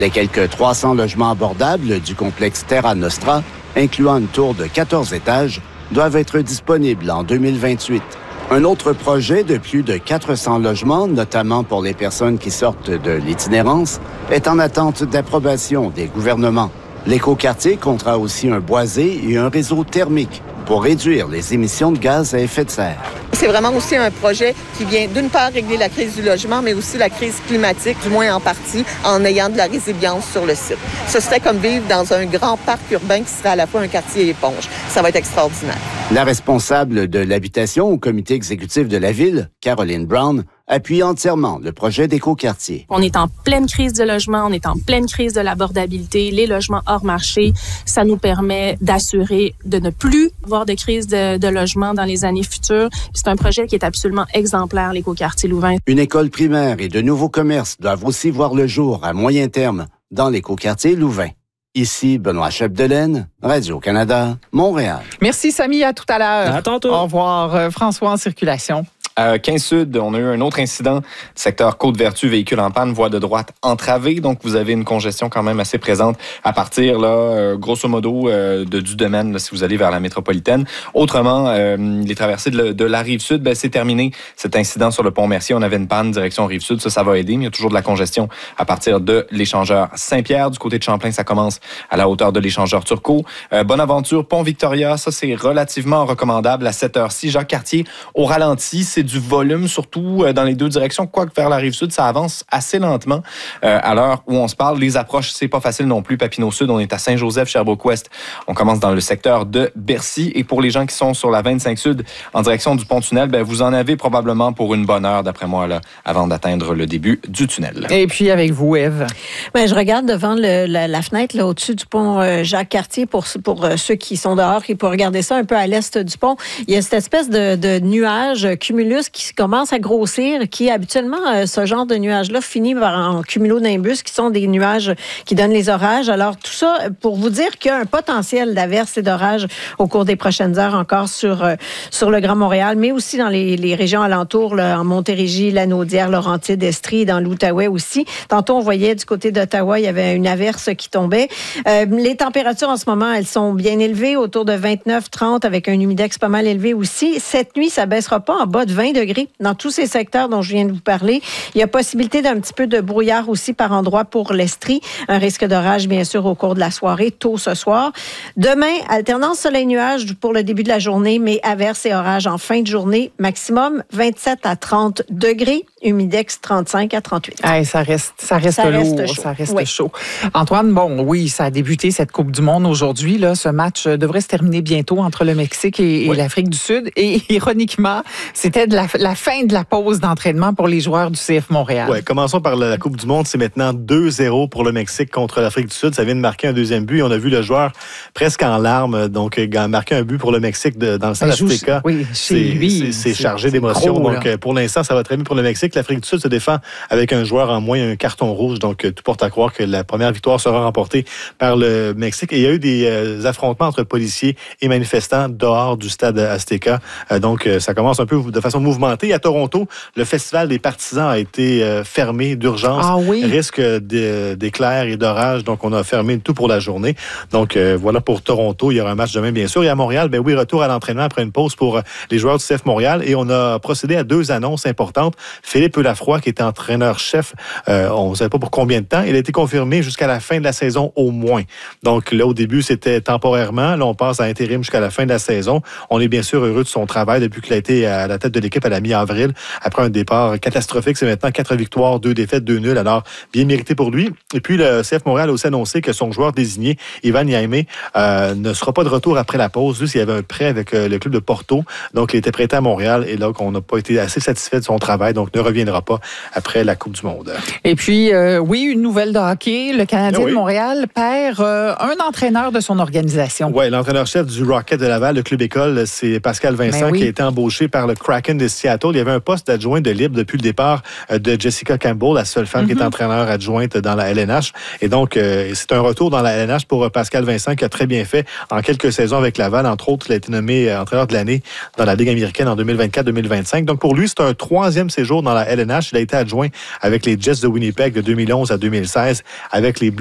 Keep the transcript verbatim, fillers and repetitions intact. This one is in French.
Les quelques trois cents logements abordables du complexe Terra Nostra, incluant une tour de quatorze étages, doivent être disponibles en deux mille vingt-huit. Un autre projet de plus de quatre cents logements, notamment pour les personnes qui sortent de l'itinérance, est en attente d'approbation des gouvernements. L'écoquartier comptera aussi un boisé et un réseau thermique pour réduire les émissions de gaz à effet de serre. C'est vraiment aussi un projet qui vient d'une part régler la crise du logement, mais aussi la crise climatique, du moins en partie, en ayant de la résilience sur le site. Ce serait comme vivre dans un grand parc urbain qui serait à la fois un quartier éponge. Ça va être extraordinaire. La responsable de l'habitation au comité exécutif de la ville, Caroline Brown, appuie entièrement le projet d'écoquartier. On est en pleine crise de logement, on est en pleine crise de l'abordabilité, les logements hors marché. Ça nous permet d'assurer de ne plus avoir de crise de, de logement dans les années futures. Puis c'est un projet qui est absolument exemplaire, l'écoquartier Louvain. Une école primaire et de nouveaux commerces doivent aussi voir le jour à moyen terme dans l'écoquartier Louvain. Ici, Benoît Chapdelaine, Radio-Canada, Montréal. Merci, Samy. À tout à l'heure. À tantôt. Au revoir. Euh, François, en circulation. À quinze Sud, on a eu un autre incident. Secteur Côte-Vertu, véhicule en panne, voie de droite entravée. Donc, vous avez une congestion quand même assez présente à partir, là, euh, grosso modo, euh, de, du domaine, là, si vous allez vers la métropolitaine. Autrement, euh, les traversées de, de la Rive-Sud, ben, c'est terminé. Cet incident sur le pont Mercier, on avait une panne direction Rive-Sud. Ça, ça va aider, mais il y a toujours de la congestion à partir de l'échangeur Saint-Pierre. Du côté de Champlain, ça commence à la hauteur de l'échangeur Turcot. Euh, Bonaventure, pont Victoria, ça, c'est relativement recommandable à cette heure-ci. Jacques-Cartier, au ralenti, c'est du volume, surtout dans les deux directions, quoique vers la Rive-Sud, ça avance assez lentement. Euh, à l'heure où on se parle, les approches, c'est pas facile non plus. Papineau-Sud, on est à Saint-Joseph, Sherbrooke-Ouest. On commence dans le secteur de Bercy. Et pour les gens qui sont sur la vingt-cinq Sud, en direction du pont-tunnel, ben, vous en avez probablement pour une bonne heure, d'après moi, là, avant d'atteindre le début du tunnel. Et puis, avec vous, Ève? Ben, je regarde devant le, la, la fenêtre, là, au-dessus du pont euh, Jacques-Cartier, pour, pour euh, ceux qui sont dehors et pour regarder ça un peu à l'est du pont. Il y a cette espèce de, de nuage cumulus qui commence à grossir, qui habituellement, euh, ce genre de nuages-là finit par en cumulonimbus, qui sont des nuages qui donnent les orages. Alors, tout ça pour vous dire qu'il y a un potentiel d'averses et d'orages au cours des prochaines heures encore sur, euh, sur le Grand Montréal, mais aussi dans les, les régions alentours, là, en Montérégie, Lanaudière, Laurentides, Estrie, dans l'Outaouais aussi. Tantôt, on voyait du côté d'Ottawa, il y avait une averse qui tombait. Euh, les températures en ce moment, elles sont bien élevées, autour de vingt-neuf trente, avec un humidex pas mal élevé aussi. Cette nuit, ça baissera pas en bas de vingt degrés dans tous ces secteurs dont je viens de vous parler. Il y a possibilité d'un petit peu de brouillard aussi par endroit pour l'Estrie. Un risque d'orage, bien sûr, au cours de la soirée, tôt ce soir. Demain, alternance soleil-nuage pour le début de la journée, mais averses et orages en fin de journée. Maximum vingt-sept à trente degrés. Humidex trente-cinq à trente-huit. Hey, ça reste, ça reste ça lourd, reste chaud. ça reste oui. chaud. Antoine, bon, oui, ça a débuté cette Coupe du Monde aujourd'hui. Là, ce match devrait se terminer bientôt entre le Mexique et, oui. et l'Afrique du Sud. Et ironiquement, c'était de la, la fin de la pause d'entraînement pour les joueurs du C F Montréal. Oui, commençons par la Coupe du Monde. C'est maintenant deux zéro pour le Mexique contre l'Afrique du Sud. Ça vient de marquer un deuxième but. On a vu le joueur presque en larmes, donc marquer un but pour le Mexique de, dans le stade Azteca. Oui, c'est, lui, c'est, c'est chargé c'est d'émotions. Gros, donc, là. Pour l'instant, ça va très bien pour le Mexique. L'Afrique du Sud se défend avec un joueur en moins, un carton rouge. Donc, tout porte à croire que la première victoire sera remportée par le Mexique. Et il y a eu des euh, affrontements entre policiers et manifestants dehors du stade Azteca. Euh, donc, euh, ça commence un peu de façon mouvementée. À Toronto, le Festival des partisans a été euh, fermé d'urgence. Ah oui? Risque de, d'éclairs et d'orages. Donc, on a fermé tout pour la journée. Donc, euh, voilà pour Toronto. Il y aura un match demain, bien sûr. Et à Montréal, ben oui, retour à l'entraînement après une pause pour les joueurs du C F Montréal. Et on a procédé à deux annonces importantes. Philippe Lafroy, qui était entraîneur-chef, euh, on ne savait pas pour combien de temps. Il a été confirmé jusqu'à la fin de la saison au moins. Donc là, au début, c'était temporairement. Là, on passe à intérim jusqu'à la fin de la saison. On est bien sûr heureux de son travail depuis qu'il a été à la tête de l'équipe à la mi-avril. Après un départ catastrophique, c'est maintenant quatre victoires, deux défaites, deux nuls. Alors, bien mérité pour lui. Et puis, le C F Montréal a aussi annoncé que son joueur désigné, Ivan Yaimé, euh, ne sera pas de retour après la pause. Juste, il y avait un prêt avec euh, le club de Porto. Donc, il était prêté à Montréal. Et là, on n'a pas été assez satisfait de son travail. Donc, ne reviendra pas après la Coupe du Monde. Et puis, euh, oui, une nouvelle de hockey. Le Canadien oui. de Montréal perd euh, un entraîneur de son organisation. Oui, l'entraîneur-chef du Rocket de Laval, le club école, c'est Pascal Vincent, oui. qui a été embauché par le Kraken de Seattle. Il y avait un poste d'adjoint de libre depuis le départ de Jessica Campbell, la seule femme mm-hmm. qui est entraîneur adjointe dans la L N H. Et donc, euh, c'est un retour dans la L N H pour Pascal Vincent qui a très bien fait en quelques saisons avec Laval. Entre autres, il a été nommé entraîneur de l'année dans la Ligue américaine en deux mille vingt-quatre deux mille vingt-cinq. Donc, pour lui, c'est un troisième séjour dans la la L N H. Il a été adjoint avec les Jets de Winnipeg de deux mille onze à deux mille seize, avec les